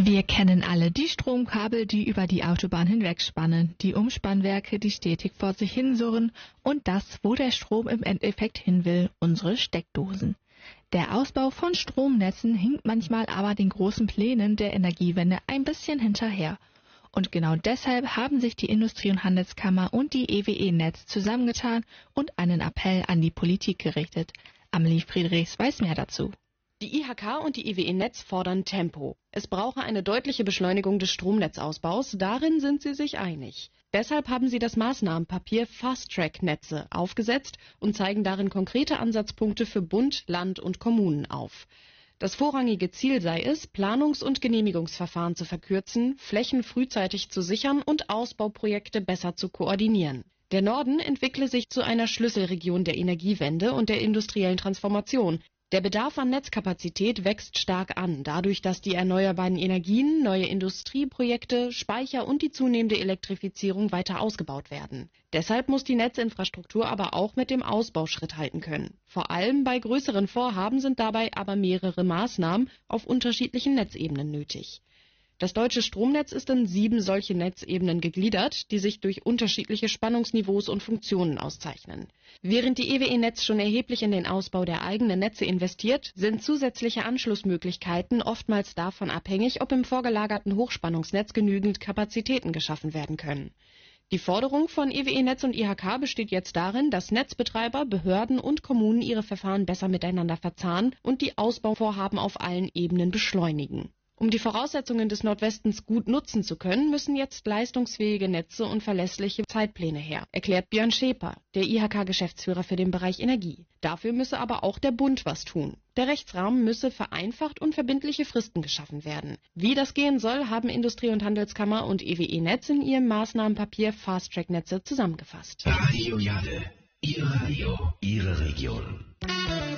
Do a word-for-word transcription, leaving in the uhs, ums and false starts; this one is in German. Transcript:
Wir kennen alle die Stromkabel, die über die Autobahn hinwegspannen, die Umspannwerke, die stetig vor sich hinsurren und das, wo der Strom im Endeffekt hin will, unsere Steckdosen. Der Ausbau von Stromnetzen hinkt manchmal aber den großen Plänen der Energiewende ein bisschen hinterher. Und genau deshalb haben sich die Industrie- und Handelskammer und die E W E-Netz zusammengetan und einen Appell an die Politik gerichtet. Amelie Friedrichs weiß mehr dazu. Die I H K und die E W E-Netz fordern Tempo. Es brauche eine deutliche Beschleunigung des Stromnetzausbaus, darin sind sie sich einig. Deshalb haben sie das Maßnahmenpapier Fast-Track-Netze aufgesetzt und zeigen darin konkrete Ansatzpunkte für Bund, Land und Kommunen auf. Das vorrangige Ziel sei es, Planungs- und Genehmigungsverfahren zu verkürzen, Flächen frühzeitig zu sichern und Ausbauprojekte besser zu koordinieren. Der Norden entwickle sich zu einer Schlüsselregion der Energiewende und der industriellen Transformation. Der Bedarf an Netzkapazität wächst stark an, dadurch, dass die erneuerbaren Energien, neue Industrieprojekte, Speicher und die zunehmende Elektrifizierung weiter ausgebaut werden. Deshalb muss die Netzinfrastruktur aber auch mit dem Ausbau Schritt halten können. Vor allem bei größeren Vorhaben sind dabei aber mehrere Maßnahmen auf unterschiedlichen Netzebenen nötig. Das deutsche Stromnetz ist in sieben solche Netzebenen gegliedert, die sich durch unterschiedliche Spannungsniveaus und Funktionen auszeichnen. Während die E W E-Netz schon erheblich in den Ausbau der eigenen Netze investiert, sind zusätzliche Anschlussmöglichkeiten oftmals davon abhängig, ob im vorgelagerten Hochspannungsnetz genügend Kapazitäten geschaffen werden können. Die Forderung von E W E-Netz und I H K besteht jetzt darin, dass Netzbetreiber, Behörden und Kommunen ihre Verfahren besser miteinander verzahnen und die Ausbauvorhaben auf allen Ebenen beschleunigen. Um die Voraussetzungen des Nordwestens gut nutzen zu können, müssen jetzt leistungsfähige Netze und verlässliche Zeitpläne her, erklärt Björn Scheper, der I H K-Geschäftsführer für den Bereich Energie. Dafür müsse aber auch der Bund was tun. Der Rechtsrahmen müsse vereinfacht und verbindliche Fristen geschaffen werden. Wie das gehen soll, haben Industrie- und Handelskammer und E W E-Netz in ihrem Maßnahmenpapier Fast-Track-Netze zusammengefasst. Radio Jade, Ihr Radio, Ihre Region.